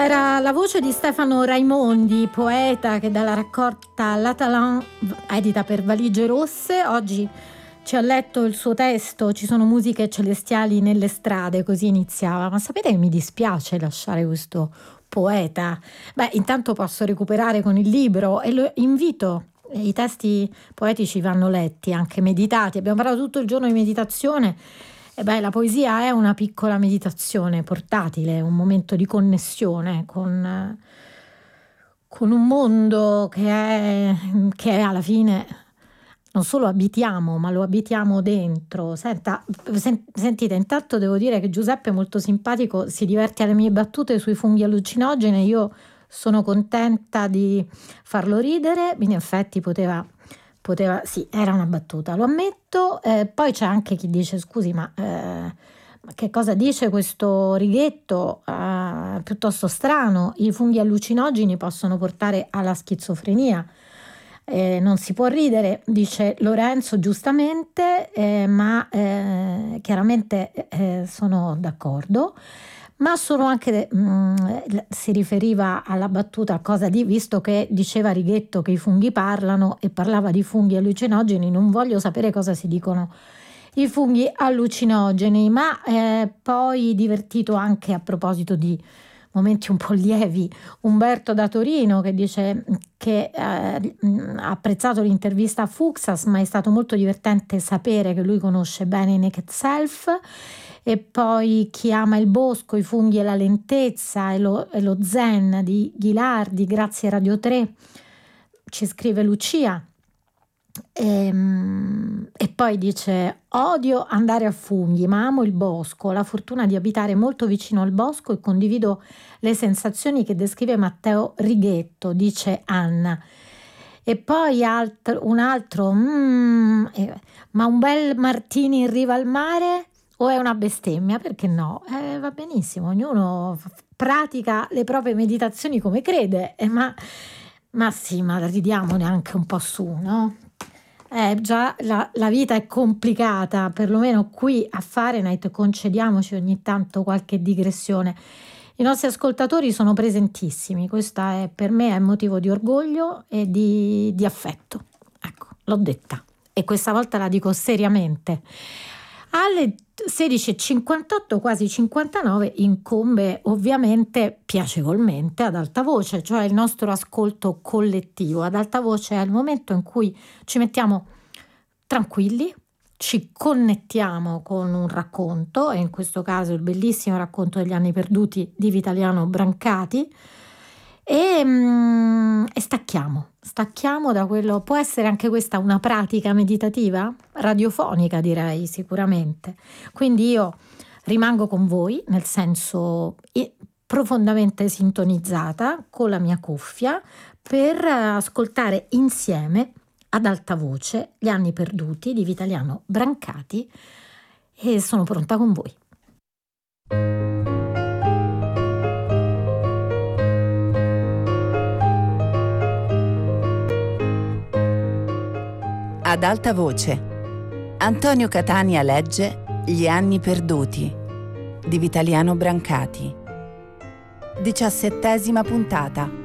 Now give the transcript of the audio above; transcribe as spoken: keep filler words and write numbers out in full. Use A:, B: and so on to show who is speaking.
A: Era la voce di Stefano Raimondi, poeta che dalla raccolta La Talent, edita per Valigie Rosse, oggi ci ha letto il suo testo Ci sono musiche celestiali nelle strade, così iniziava. Ma sapete che mi dispiace lasciare questo poeta? Beh, intanto posso recuperare con il libro e lo invito. I testi poetici vanno letti, anche meditati. Abbiamo parlato tutto il giorno di meditazione. E beh, la poesia è una piccola meditazione portatile, un momento di connessione con, con un mondo che è, che alla fine non solo abitiamo, ma lo abitiamo dentro. Senta, sen, sentite, intanto devo dire che Giuseppe è molto simpatico, si diverte alle mie battute sui funghi allucinogeni. Io sono contenta di farlo ridere, in effetti poteva... Poteva, sì, era una battuta, lo ammetto. Eh, poi c'è anche chi dice: scusi, ma, eh, ma che cosa dice questo righetto eh, piuttosto strano? I funghi allucinogeni possono portare alla schizofrenia. Eh, non si può ridere, dice Lorenzo giustamente, eh, ma eh, chiaramente eh, sono d'accordo. Ma sono anche, mh, si riferiva alla battuta cosa di, visto che diceva Righetto che i funghi parlano e parlava di funghi allucinogeni, non voglio sapere cosa si dicono i funghi allucinogeni, ma eh, poi divertito anche a proposito di momenti un po' lievi, Umberto da Torino che dice che eh, ha apprezzato l'intervista a Fuxas, ma è stato molto divertente sapere che lui conosce bene Naked Self. E poi Chi ama il bosco, i funghi e la lentezza e lo, e lo zen di Ghilardi, grazie Radio tre, ci scrive Lucia. E, e poi dice: odio andare a funghi ma amo il bosco, ho la fortuna di abitare molto vicino al bosco e condivido le sensazioni che descrive Matteo Righetto, dice Anna. E poi altro, un altro mm, eh, ma un bel martini in riva al mare o è una bestemmia? Perché no? Eh, va benissimo, ognuno pratica le proprie meditazioni come crede, eh, ma, ma sì, ma ridiamone anche un po' su, no? Eh, già la, la vita è complicata, perlomeno qui a Fahrenheit concediamoci ogni tanto qualche digressione. I nostri ascoltatori sono presentissimi, questa è per me è motivo di orgoglio e di, di affetto. Ecco, l'ho detta e questa volta la dico seriamente. Alle sedici e cinquantotto, quasi cinquantanove, incombe ovviamente piacevolmente ad alta voce, cioè il nostro ascolto collettivo. Ad alta voce è il momento in cui ci mettiamo tranquilli, ci connettiamo con un racconto, e in questo caso il bellissimo racconto degli anni perduti di Vitaliano Brancati, e, mm, e stacchiamo, stacchiamo da quello. Può essere anche questa una pratica meditativa? Radiofonica, direi, sicuramente. Quindi io rimango con voi, nel senso profondamente sintonizzata con la mia cuffia, per ascoltare insieme ad alta voce Gli anni perduti di Vitaliano Brancati, e sono pronta con voi.
B: Ad alta voce, Antonio Catania legge Gli anni perduti di Vitaliano Brancati. Diciassettesima puntata.